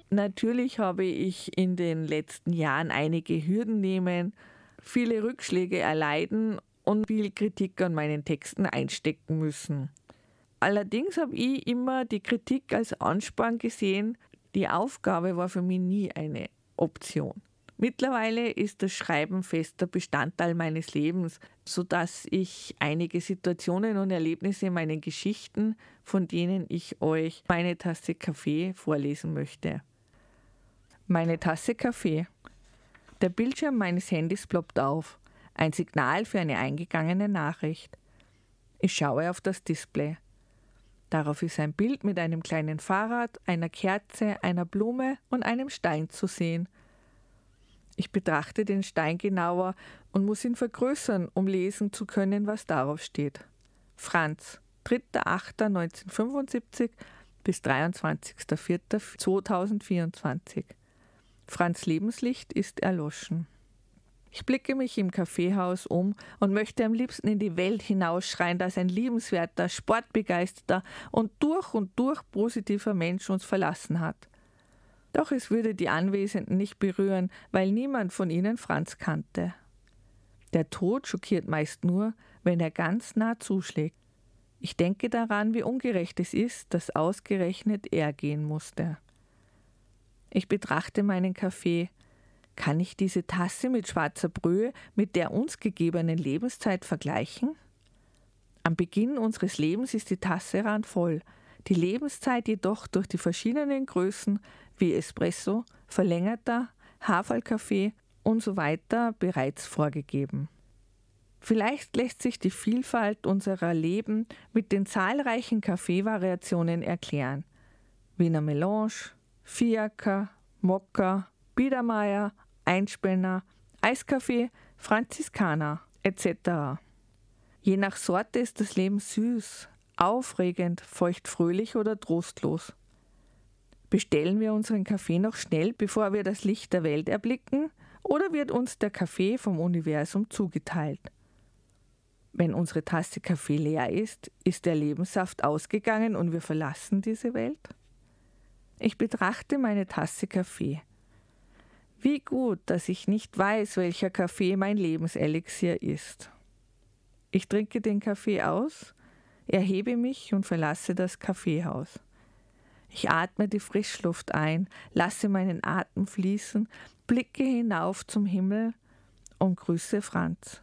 Natürlich habe ich in den letzten Jahren einige Hürden nehmen, viele Rückschläge erleiden und viel Kritik an meinen Texten einstecken müssen. Allerdings habe ich immer die Kritik als Ansporn gesehen. Die Aufgabe war für mich nie eine Option. Mittlerweile ist das Schreiben fester Bestandteil meines Lebens, sodass ich einige Situationen und Erlebnisse in meinen Geschichten, von denen ich euch meine Tasse Kaffee vorlesen möchte. Meine Tasse Kaffee. Der Bildschirm meines Handys ploppt auf. Ein Signal für eine eingegangene Nachricht. Ich schaue auf das Display. Darauf ist ein Bild mit einem kleinen Fahrrad, einer Kerze, einer Blume und einem Stein zu sehen. Ich betrachte den Stein genauer und muss ihn vergrößern, um lesen zu können, was darauf steht. Franz, 3.8.1975 bis 23.04.2024. Franz' Lebenslicht ist erloschen. Ich blicke mich im Kaffeehaus um und möchte am liebsten in die Welt hinausschreien, dass ein liebenswerter, sportbegeisterter und durch positiver Mensch uns verlassen hat. Doch es würde die Anwesenden nicht berühren, weil niemand von ihnen Franz kannte. Der Tod schockiert meist nur, wenn er ganz nah zuschlägt. Ich denke daran, wie ungerecht es ist, dass ausgerechnet er gehen musste. Ich betrachte meinen Kaffee. Kann ich diese Tasse mit schwarzer Brühe mit der uns gegebenen Lebenszeit vergleichen? Am Beginn unseres Lebens ist die Tasse randvoll, die Lebenszeit jedoch durch die verschiedenen Größen wie Espresso, verlängerter, Haferlkaffee und so weiter bereits vorgegeben. Vielleicht lässt sich die Vielfalt unserer Leben mit den zahlreichen Kaffeevariationen erklären. Wiener Melange, Fiaker, Mokka, Biedermeier, Einspänner, Eiskaffee, Franziskaner etc. Je nach Sorte ist das Leben süß, aufregend, feuchtfröhlich oder trostlos. Bestellen wir unseren Kaffee noch schnell, bevor wir das Licht der Welt erblicken, oder wird uns der Kaffee vom Universum zugeteilt? Wenn unsere Tasse Kaffee leer ist, ist der Lebenssaft ausgegangen und wir verlassen diese Welt? Ich betrachte meine Tasse Kaffee. Wie gut, dass ich nicht weiß, welcher Kaffee mein Lebenselixier ist. Ich trinke den Kaffee aus, erhebe mich und verlasse das Kaffeehaus. Ich atme die Frischluft ein, lasse meinen Atem fließen, blicke hinauf zum Himmel und grüße Franz.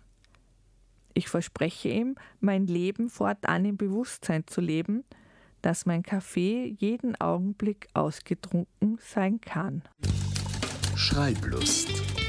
Ich verspreche ihm, mein Leben fortan im Bewusstsein zu leben, dass mein Kaffee jeden Augenblick ausgetrunken sein kann. Schreiblust.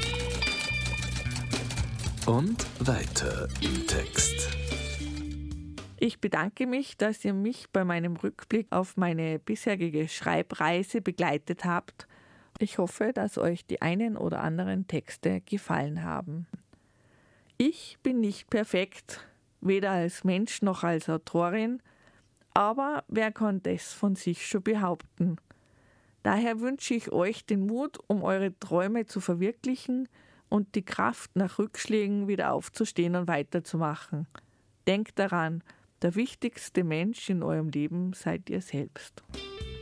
Und weiter im Text. Ich bedanke mich, dass ihr mich bei meinem Rückblick auf meine bisherige Schreibreise begleitet habt. Ich hoffe, dass euch die einen oder anderen Texte gefallen haben. Ich bin nicht perfekt, weder als Mensch noch als Autorin, aber wer kann das von sich schon behaupten? Daher wünsche ich euch den Mut, um eure Träume zu verwirklichen und die Kraft, nach Rückschlägen wieder aufzustehen und weiterzumachen. Denkt daran, der wichtigste Mensch in eurem Leben seid ihr selbst.